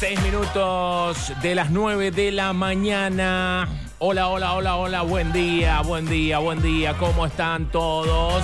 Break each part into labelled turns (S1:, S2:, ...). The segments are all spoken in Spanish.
S1: 6 minutos de las 9 de la mañana. Hola, hola, hola, hola. Buen día, buen día, buen día. ¿Cómo están todos?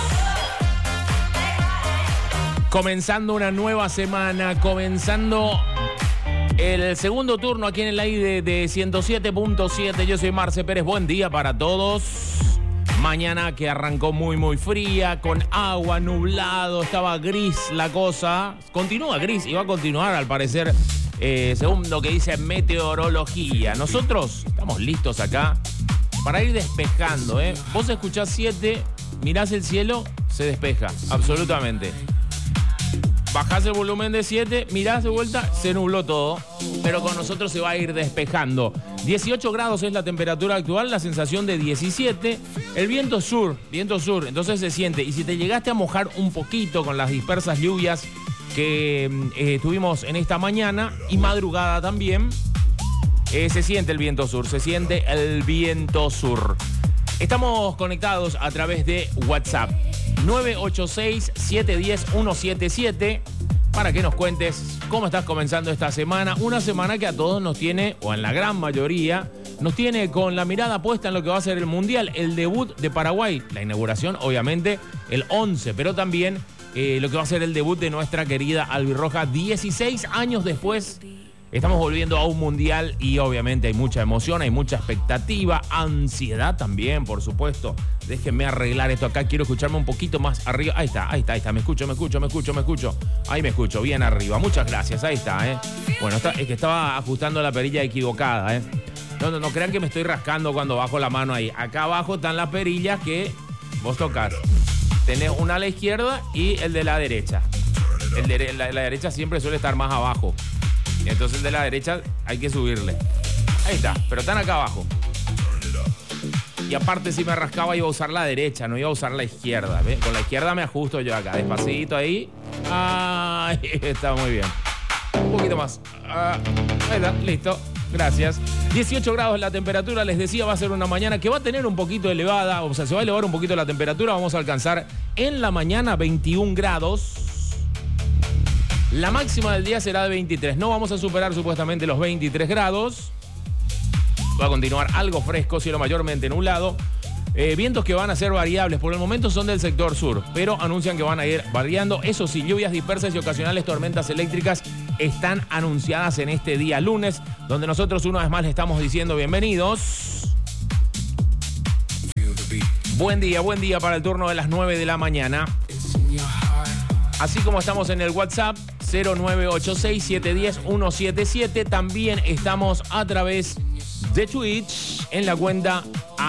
S1: Comenzando una nueva semana, comenzando el segundo turno aquí en el aire de 107.7. Yo soy Marce Pérez. Buen día para todos. Mañana que arrancó muy fría, con agua, nublado, estaba gris la cosa. Continúa gris y va a continuar al parecer, según lo que dice meteorología. Nosotros estamos listos acá para ir despejando, ¿eh? Vos escuchás 7, mirás el cielo, se despeja, absolutamente. Bajás el volumen de 7, mirás de vuelta, se nubló todo. Pero con nosotros se va a ir despejando. 18 grados es la temperatura actual, la sensación de 17. El viento sur, entonces se siente. Y si te llegaste a mojar un poquito con las dispersas lluvias que tuvimos en esta mañana y madrugada también, se siente el viento sur, Estamos conectados a través de WhatsApp 986-710-177 para que nos cuentes cómo estás comenzando esta semana. Una semana que a todos nos tiene, o en la gran mayoría, nos tiene con la mirada puesta en lo que va a ser el Mundial, el debut de Paraguay. La inauguración, obviamente, el 11, pero también lo que va a ser el debut de nuestra querida albirroja 16 años después. Estamos volviendo a un mundial y obviamente hay mucha emoción, hay mucha expectativa, ansiedad también, por supuesto. Déjenme arreglar esto acá, quiero escucharme un poquito más arriba. Ahí está, me escucho. Ahí me escucho, bien arriba. Muchas gracias, ahí está, Bueno, es que estaba ajustando la perilla equivocada, No crean que me estoy rascando cuando bajo la mano ahí. Acá abajo están las perillas que vos tocás. Tenés una a la izquierda y el de la derecha. La derecha siempre suele estar más abajo. Entonces el de la derecha hay que subirle. Ahí está, pero están acá abajo. Y aparte si me rascaba iba a usar la derecha, no iba a usar la izquierda. ¿Ven? Con la izquierda me ajusto yo acá, despacito ahí. Ahí está, muy bien. Un poquito más. Ahí está, listo. Gracias. 18 grados la temperatura, les decía, va a ser una mañana que va a tener un poquito elevada, o sea, se va a elevar un poquito la temperatura. Vamos a alcanzar en la mañana 21 grados. La máxima del día será de 23. No vamos a superar supuestamente los 23 grados. Va a continuar algo fresco, cielo mayormente nublado. Vientos que van a ser variables. Por el momento son del sector sur, pero anuncian que van a ir variando. Eso sí, lluvias dispersas y ocasionales tormentas eléctricas están anunciadas en este día lunes, donde nosotros una vez más le estamos diciendo bienvenidos. Buen día para el turno de las 9 de la mañana. Así como estamos en el WhatsApp 0986-710-177, también estamos a través de Twitch en la cuenta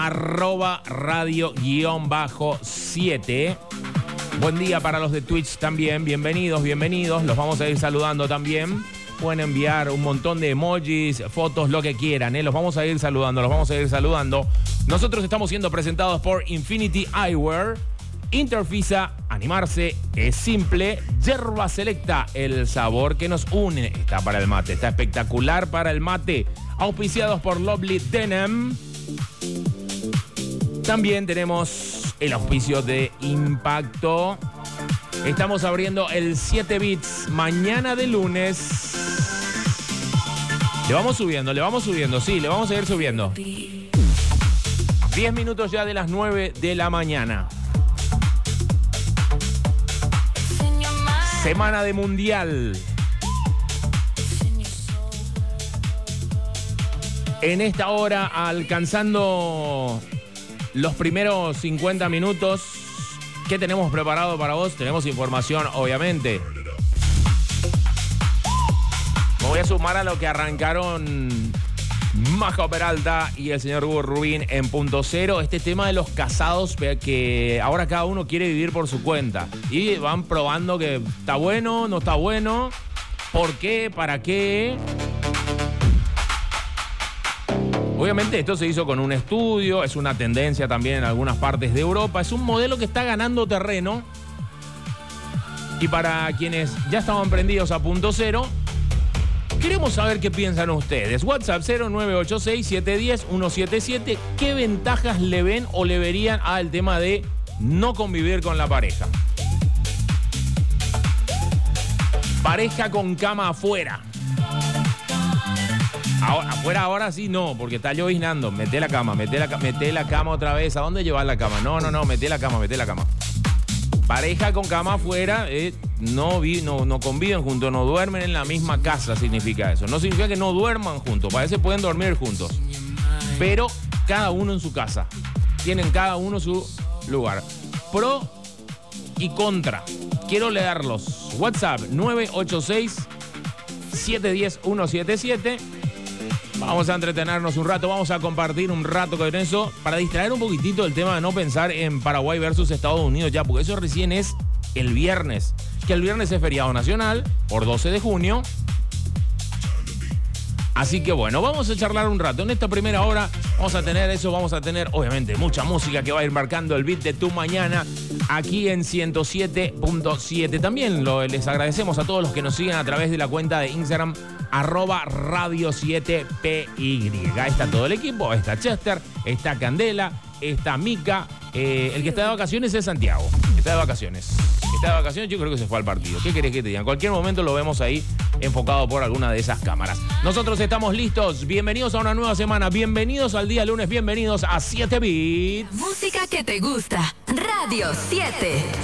S1: @radio_7. Buen día para los de Twitch también, bienvenidos, los vamos a ir saludando también. Pueden enviar un montón de emojis, fotos, lo que quieran, los vamos a ir saludando. Nosotros estamos siendo presentados por Infinity Eyewear. Interfisa, animarse es simple. Yerba Selecta, el sabor que nos une. Está para el mate, está espectacular para el mate. Auspiciados por Lovely Denim. También tenemos el auspicio de Impacto. Estamos abriendo el 7 Bits mañana de lunes. Le vamos subiendo, sí, le vamos a ir subiendo. 10 minutos ya de las 9 de la mañana. Semana de Mundial. En esta hora, alcanzando los primeros 50 minutos, ¿qué tenemos preparado para vos? Tenemos información, obviamente. Me voy a sumar a lo que arrancaron Majo Peralta y el señor Hugo Rubín en Punto Cero. Este tema de los casados, que ahora cada uno quiere vivir por su cuenta. Y van probando que está bueno, no está bueno, por qué, para qué. Obviamente esto se hizo con un estudio, es una tendencia también en algunas partes de Europa. Es un modelo que está ganando terreno. Y para quienes ya estaban prendidos a Punto Cero, queremos saber qué piensan ustedes. WhatsApp 0986-710-177. ¿Qué ventajas le ven o le verían al tema de no convivir con la pareja? Pareja con cama afuera. Afuera ahora sí no, porque está lloviznando. Mete la cama otra vez. ¿A dónde llevar la cama? No, mete la cama. Pareja con cama afuera no conviven juntos, no duermen en la misma casa, significa eso. No significa que no duerman juntos, parece que pueden dormir juntos. Pero cada uno en su casa. Tienen cada uno su lugar. Pro y contra. Quiero leerlos. WhatsApp 986-710-177. Vamos a entretenernos un rato, vamos a compartir un rato con eso para distraer un poquitito el tema de no pensar en Paraguay versus Estados Unidos ya, porque eso recién es el viernes. Que el viernes es feriado nacional por 12 de junio. Así que bueno, vamos a charlar un rato. En esta primera hora vamos a tener obviamente mucha música que va a ir marcando el beat de tu mañana aquí en 107.7. También les agradecemos a todos los que nos siguen a través de la cuenta de Instagram @radio7py. Está todo el equipo, está Chester, está Candela, está Mica. El que está de vacaciones es Santiago. Está de vacaciones, yo creo que se fue al partido. ¿Qué querés que te diga? En cualquier momento lo vemos ahí enfocado por alguna de esas cámaras. Nosotros estamos listos. Bienvenidos a una nueva semana. Bienvenidos al día lunes. Bienvenidos a 7 Bits.
S2: Música que te gusta. Radio 7.